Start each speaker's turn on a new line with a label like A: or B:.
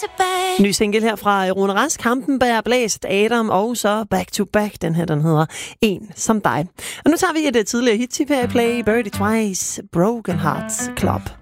A: Ny single her fra Rune Rask, Hampenberg, Blæst, Adam og så Back to Back. Den her, den hedder En som dig. Og nu tager vi et tidligere hit til Play, Birdie Twice, Broken Hearts Club.